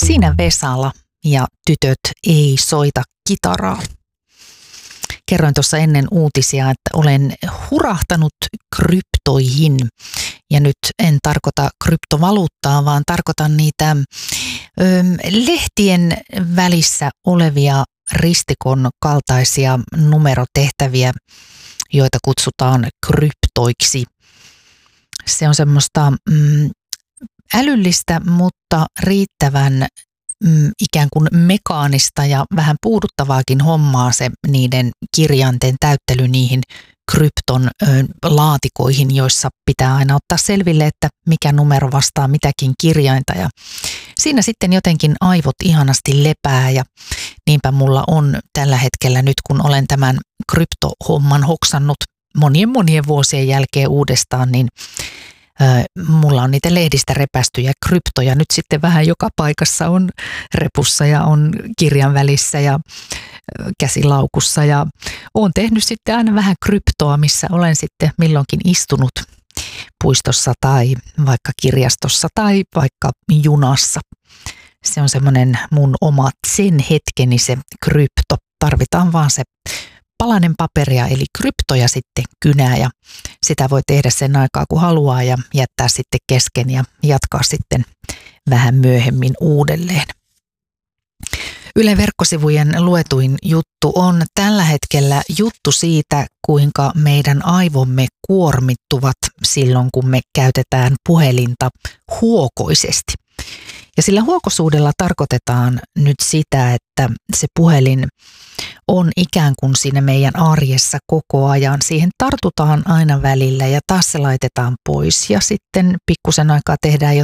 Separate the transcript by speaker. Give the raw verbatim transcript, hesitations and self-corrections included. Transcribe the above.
Speaker 1: Sinä Vesala ja tytöt ei soita kitaraa. Kerroin tuossa ennen uutisia, että olen hurahtanut kryptoihin. Ja nyt en tarkoita kryptovaluuttaa, vaan tarkoitan niitä ö, lehtien välissä olevia ristikon kaltaisia numerotehtäviä, joita kutsutaan kryptoiksi. Se on semmoista mm, älyllistä, mutta riittävän mm, ikään kuin mekaanista ja vähän puuduttavaakin hommaa se niiden kirjainten täyttely niihin krypton ö, laatikoihin, joissa pitää aina ottaa selville, että mikä numero vastaa mitäkin kirjainta. Ja siinä sitten jotenkin aivot ihanasti lepää ja niinpä mulla on tällä hetkellä nyt, kun olen tämän kryptohomman hoksannut monien monien vuosien jälkeen uudestaan, niin mulla on niitä lehdistä repästyjä kryptoja nyt sitten vähän joka paikassa, on repussa ja on kirjan välissä ja käsilaukussa ja olen tehnyt sitten aina vähän kryptoa, missä olen sitten milloinkin istunut puistossa tai vaikka kirjastossa tai vaikka junassa. Se on semmoinen mun oma sen hetkeni se krypto. Tarvitaan vaan se palanen paperia eli kryptoja sitten kynää ja sitä voi tehdä sen aikaa kun haluaa ja jättää sitten kesken ja jatkaa sitten vähän myöhemmin uudelleen. Yle verkkosivujen luetuin juttu on tällä hetkellä juttu siitä, kuinka meidän aivomme kuormittuvat silloin, kun me käytetään puhelinta huokoisesti. Ja sillä huokosuudella tarkoitetaan nyt sitä, että se puhelin on ikään kuin siinä meidän arjessa koko ajan. Siihen tartutaan aina välillä ja taas se laitetaan pois ja sitten pikkusen aikaa tehdään